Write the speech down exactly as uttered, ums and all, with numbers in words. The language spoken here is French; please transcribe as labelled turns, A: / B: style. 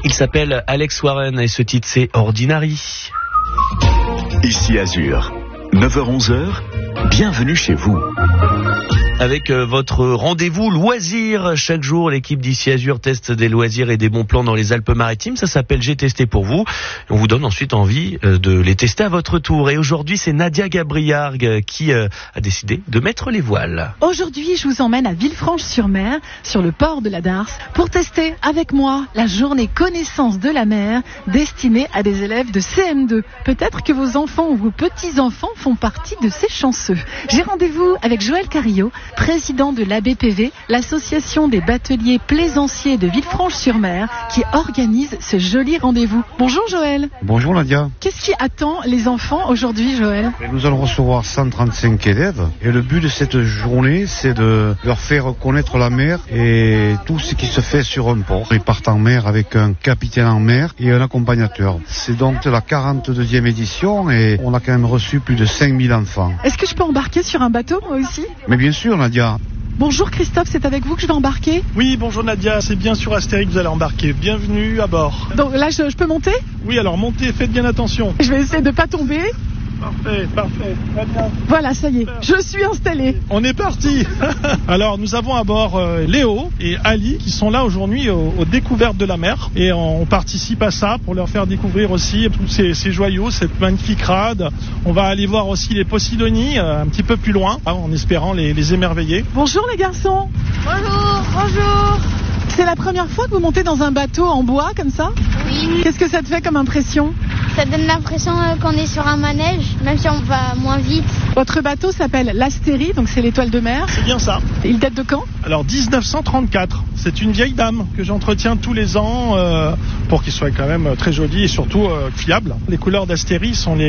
A: Il s'appelle Alex Warren et ce titre c'est Ordinary.
B: Ici Azur, neuf heures onze heures, bienvenue chez vous.
A: Avec euh, votre rendez-vous loisirs. Chaque jour, l'équipe d'Ici Azur teste des loisirs et des bons plans dans les Alpes-Maritimes. Ça s'appelle J'ai testé pour vous. On vous donne ensuite envie euh, de les tester à votre tour. Et aujourd'hui, c'est Nadia Gabriargue qui euh, a décidé de mettre les voiles.
C: Aujourd'hui, je vous emmène à Villefranche-sur-Mer, sur le port de la Darse, pour tester avec moi la journée connaissance de la mer destinée à des élèves de C M deux. Peut-être que vos enfants ou vos petits-enfants font partie de ces chanceux. J'ai rendez-vous avec Joël Carillot, président de l'A B P V, l'association des bateliers plaisanciers de Villefranche-sur-Mer, qui organise ce joli rendez-vous. Bonjour Joël.
D: Bonjour Nadia.
C: Qu'est-ce qui attend les enfants aujourd'hui, Joël ?
D: Nous allons recevoir cent trente-cinq élèves et le but de cette journée, c'est de leur faire connaître la mer et tout ce qui se fait sur un port. Ils partent en mer avec un capitaine en mer et un accompagnateur. C'est donc la quarante-deuxième édition et on a quand même reçu plus de cinq mille enfants.
C: Est-ce que je peux embarquer sur un bateau, moi aussi ?
D: Mais bien sûr Nadia.
C: Bonjour Christophe, c'est avec vous que je vais embarquer ?
E: Oui, bonjour Nadia, c'est bien sur Astérix que vous allez embarquer. Bienvenue à bord.
C: Donc là, je, je peux monter ?
E: Oui, alors montez, faites bien attention.
C: Je vais essayer de ne pas tomber.
E: Parfait, parfait, très bien.
C: Voilà, ça y est, je suis installée.
E: On est parti. Alors, nous avons à bord euh, Léo et Ali qui sont là aujourd'hui aux, aux découvertes de la mer. Et on participe à ça pour leur faire découvrir aussi tous ces, ces joyaux, cette magnifique rade. On va aller voir aussi les Posidonies euh, un petit peu plus loin, hein, en espérant les, les émerveiller.
C: Bonjour les garçons.
F: Bonjour, bonjour.
C: C'est la première fois que vous montez dans un bateau en bois comme ça ?
F: Oui.
C: Qu'est-ce que ça te fait comme impression ?
F: Ça donne l'impression qu'on est sur un manège, même si on va moins vite.
C: Votre bateau s'appelle l'Astérie, donc c'est l'étoile de mer.
E: C'est bien ça.
C: Il date de quand ?
E: Alors dix-neuf cent trente-quatre, c'est une vieille dame que j'entretiens tous les ans euh, pour qu'il soit quand même très joli et surtout euh, fiable. Les couleurs d'Astérie sont les